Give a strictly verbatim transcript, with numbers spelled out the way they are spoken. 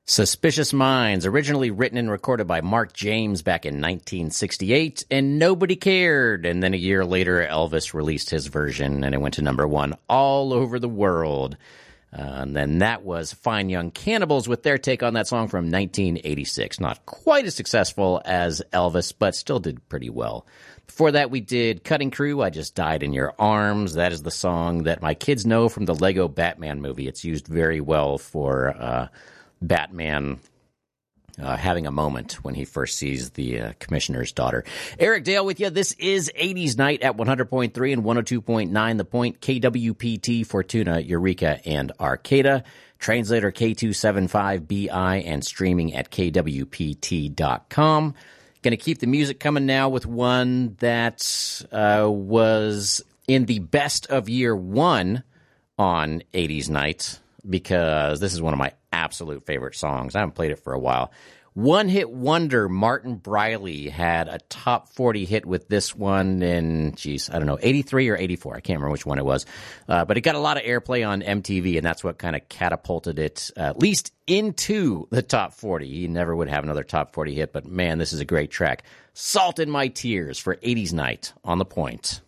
Suspicious Minds, originally written and recorded by Mark James back in nineteen sixty-eight, and nobody cared. And then a year later, Elvis released his version, and it went to number one all over the world. Uh, and then that was Fine Young Cannibals with their take on that song from nineteen eighty-six. Not quite as successful as Elvis, but still did pretty well. Before that, we did Cutting Crew, I Just Died in Your Arms. That is the song that my kids know from the Lego Batman movie. It's used very well for uh, Batman uh, having a moment when he first sees the uh, commissioner's daughter. Eric Dale with you. This is eighties Night at one hundred point three and one oh two point nine The Point, K W P T, Fortuna, Eureka, and Arcata. Translator K two seven five B I and streaming at K W P T dot com. Going to keep the music coming now with one that uh, was in the best of year one on eighties Night, because this is one of my absolute favorite songs. I haven't played it for a while. One Hit Wonder Martin Briley had a top forty hit with this one in, geez, I don't know, eighty-three or eighty-four. I can't remember which one it was. Uh, but it got a lot of airplay on M T V, and that's what kind of catapulted it uh, at least into the top forty. He never would have another top forty hit, but man, this is a great track. Salt in My Tears for eighties Night on The Point.